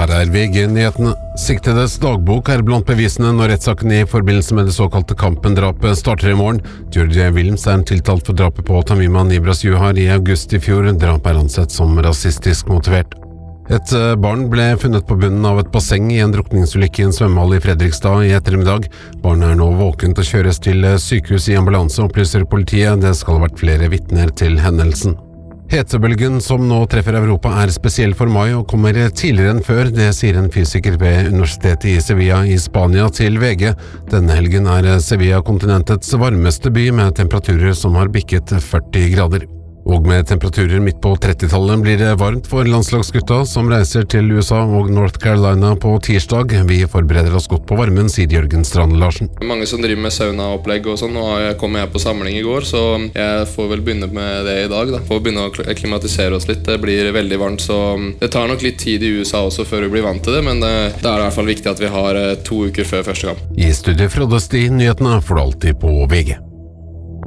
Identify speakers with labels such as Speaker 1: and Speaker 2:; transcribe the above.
Speaker 1: Her VG-nyhetene. Siktedes dagbok blant bevisene når rettssaken I forbindelse med det såkalte Kampen-drapet starter I morgen. George Wilms tiltalt for drapet på Tamima Nibras Juhar I august I fjor. Drapet ansett som rasistisk motivert. Et barn ble funnet på bunnen av et basseng I en drukningsulykke I en svømmehall I Fredrikstad I ettermiddag. Barnet nå våkent og kjøres til sykehus I ambulanse, opplyser politiet. Det skal ha vært flere vitner til hendelsen. Hetebølgen som nå treffer Europa spesiell for mai og kommer tidligere enn før, det sier en fysiker ved Universitetet I Sevilla I Spania til VG. Denne helgen Sevilla kontinentets varmeste by med temperaturer som har bikket 40 grader. Og med temperaturer midt på 30-tallet blir det varmt for landslagsgutta som reiser til USA og North Carolina på tirsdag. Vi forbereder oss godt på varmen, sier Jørgen Strand Larsen.
Speaker 2: Mange som driver med saunaopplegg og sånn, og jeg kom på samling I går, så jeg får vel begynne med det I dag. Får begynne å klimatisere oss litt. Det blir veldig varmt, så det tar nok litt tid I USA også før vi blir vant til det, men det I hvert fall viktig at vi har 2 uker før første kamp.
Speaker 1: I studiet Frode Sti, nyhetene får du alltid på VG.